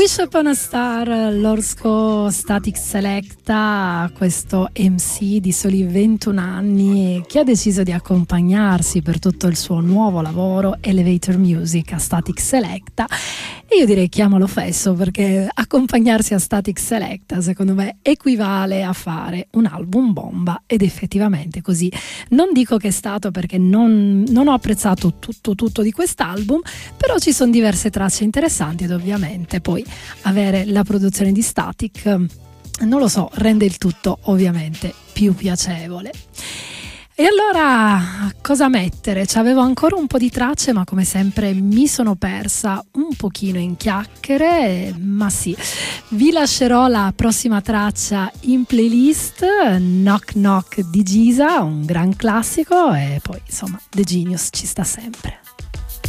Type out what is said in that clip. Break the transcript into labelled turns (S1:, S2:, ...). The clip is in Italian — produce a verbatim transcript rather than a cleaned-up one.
S1: Wish Upon a Star, l'Orso Static Selecta, questo M C di soli ventuno anni che ha deciso di accompagnarsi per tutto il suo nuovo lavoro Elevator Music a Static Selecta. E io direi chiamalo fesso, perché accompagnarsi a Static Selecta secondo me equivale a fare un album bomba, ed effettivamente così. Non dico che è stato, perché non, non ho apprezzato tutto tutto di quest'album, però ci sono diverse tracce interessanti, ed ovviamente poi avere la produzione di Static, non lo so, rende il tutto ovviamente più piacevole. E allora cosa mettere? C'avevo ancora un po' di tracce, ma come sempre mi sono persa un pochino in chiacchiere, ma sì, vi lascerò la prossima traccia in playlist, Knock Knock di Giza, un gran classico, e poi insomma The Genius ci sta sempre.